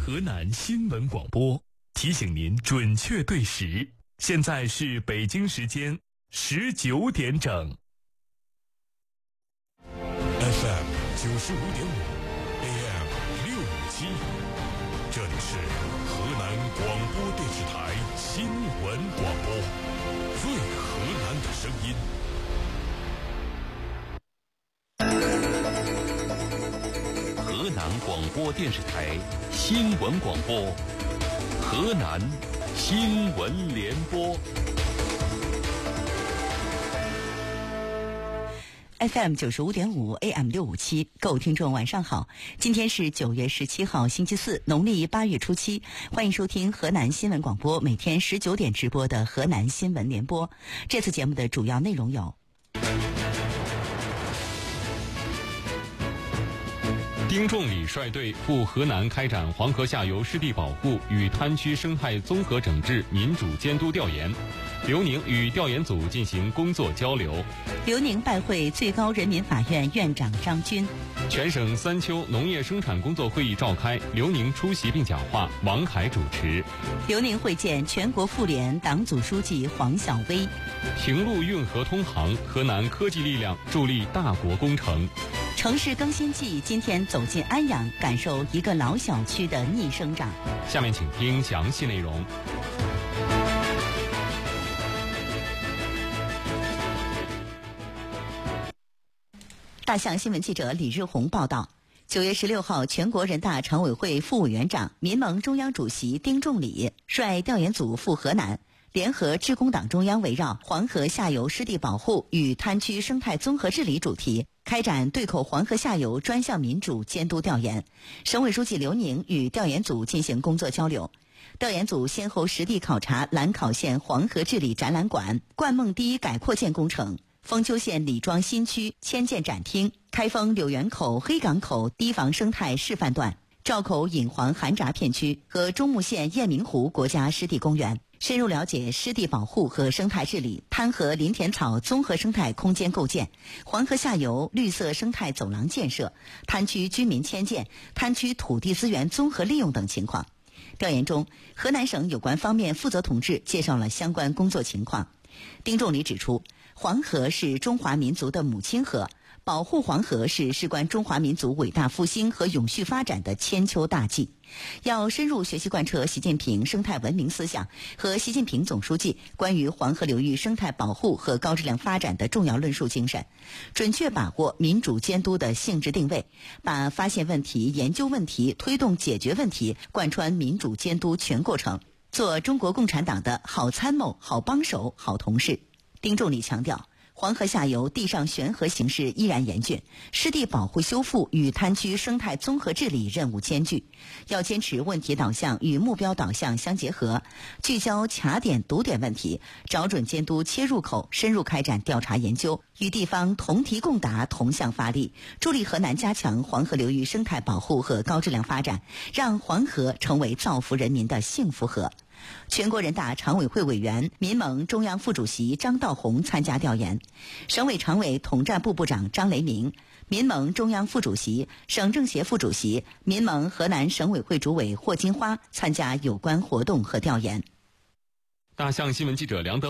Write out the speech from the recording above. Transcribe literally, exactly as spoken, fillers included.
河南新闻广播提醒您准确对时，现在是北京时间十九点整。 F M 九十五点五 ，A M 六五七，这里是河南广播电视台新闻广播，最河南的声音。 河南广播电视台新闻广播，河南新闻联播。 F M 九十五点五 A M 六五七，各位听众晚上好，今天是九月十七号星期四，农历八月初七，欢迎收听河南新闻广播每天十九点直播的河南新闻联播。这次节目的主要内容有： 丁仲礼率队赴河南开展黄河下游湿地保护与滩区生态综合整治民主监督调研，刘宁与调研组进行工作交流。 刘宁拜会最高人民法院院长张军。 全省三秋农业生产工作会议召开，刘宁出席并讲话，王凯主持。 刘宁会见全国妇联党组书记黄晓薇。 平陆运河通航，河南科技力量助力大国工程。 城市更新季今天走进安阳，感受一个老小区的逆生长。 下面请听详细内容。 大象新闻记者李日红报道，九月十六号，全国人大常委会副委员长、民盟中央主席丁仲礼率调研组赴河南，联合致公党中央围绕黄河下游湿地保护与滩区生态综合治理主题，开展对口黄河下游专项民主监督调研。省委书记刘宁与调研组进行工作交流。调研组先后实地考察兰考县黄河治理展览馆、灌梦堤改扩建工程、丰丘县李庄新区迁建展厅、开封柳园口黑港口堤防生态示范段、赵口引黄寒闸片区和中牟县雁鸣湖国家湿地公园，深入了解湿地保护和生态治理、滩河林田草综合生态空间构建、黄河下游绿色生态走廊建设、滩区居民迁建、滩区土地资源综合利用等情况。调研中，河南省有关方面负责同志介绍了相关工作情况。丁仲礼指出，黄河是中华民族的母亲河，保护黄河是事关中华民族伟大复兴和永续发展的千秋大计。要深入学习贯彻习近平生态文明思想和习近平总书记关于黄河流域生态保护和高质量发展的重要论述精神，准确把握民主监督的性质定位，把发现问题、研究问题、推动解决问题贯穿民主监督全过程，做中国共产党的好参谋、好帮手、好同事。丁仲礼强调，黄河下游地上悬河形势依然严峻，湿地保护修复与滩区生态综合治理任务艰巨，要坚持问题导向与目标导向相结合，聚焦卡点堵点问题，找准监督切入口，深入开展调查研究，与地方同题共答，同向发力，助力河南加强黄河流域生态保护和高质量发展，让黄河成为造福人民的幸福河。全国人大常委会委员、民盟中央副主席张道宏参加调研，省委常委统战部部长张雷鸣、民盟中央副主席、省政协副主席、民盟河南省委会主委霍金花参加有关活动和调研。 大象新闻记者梁德